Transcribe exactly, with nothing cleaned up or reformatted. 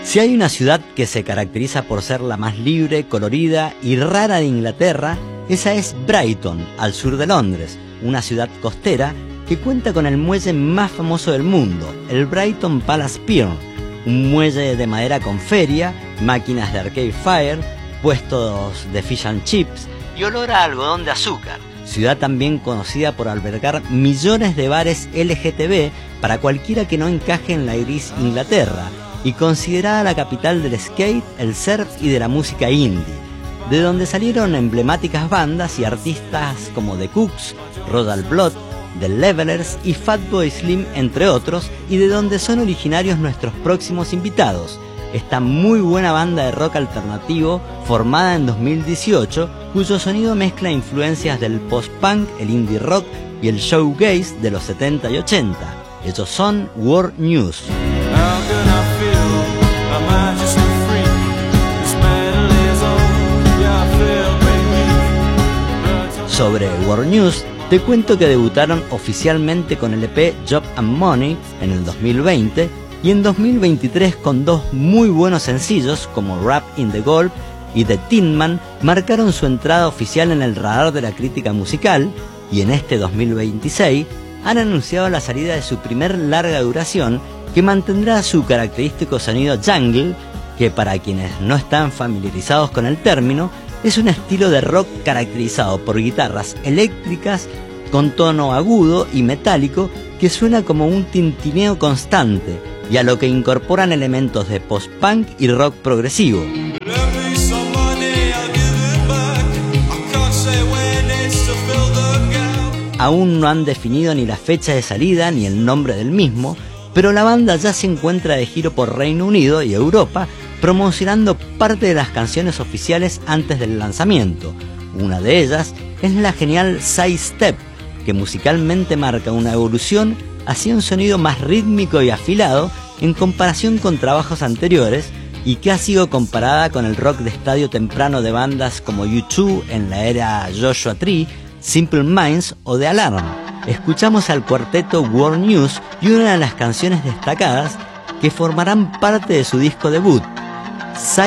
Si hay una ciudad que se caracteriza por ser la más libre, colorida y rara de Inglaterra, esa es Brighton, al sur de Londres, una ciudad costera que cuenta con el muelle más famoso del mundo, el Brighton Palace Pier, un muelle de madera con feria, máquinas de Arcade Fire, puestos de fish and chips y olor a algodón de azúcar. Ciudad también conocida por albergar millones de bares L G T B para cualquiera que no encaje en la gris Inglaterra, y considerada la capital del skate, el surf y de la música indie, de donde salieron emblemáticas bandas y artistas como The Cooks, Royal Blood, The Levelers y Fatboy Slim, entre otros, y de donde son originarios nuestros próximos invitados, esta muy buena banda de rock alternativo formada en dos mil dieciocho, cuyo sonido mezcla influencias del post-punk, el indie rock y el shoegaze de los setenta y ochenta. Ellos son World News. Sobre World News, te cuento que debutaron oficialmente con el E P Job and Money en el dos mil veinte y en dos mil veintitrés con dos muy buenos sencillos como Rap in the Gold y The Tin Man marcaron su entrada oficial en el radar de la crítica musical, y en este dos mil veintiséis han anunciado la salida de su primer larga duración, que mantendrá su característico sonido jungle, que para quienes no están familiarizados con el término, es un estilo de rock caracterizado por guitarras eléctricas con tono agudo y metálico que suena como un tintineo constante, y a lo que incorporan elementos de post-punk y rock progresivo. Aún no han definido ni la fecha de salida ni el nombre del mismo, pero la banda ya se encuentra de giro por Reino Unido y Europa, promocionando parte de las canciones oficiales antes del lanzamiento. Una de ellas es la genial Side Step, que musicalmente marca una evolución hacia un sonido más rítmico y afilado en comparación con trabajos anteriores, y que ha sido comparada con el rock de estadio temprano de bandas como U dos en la era Joshua Tree, Simple Minds o The Alarm. Escuchamos al cuarteto World News y una de las canciones destacadas que formarán parte de su disco debut,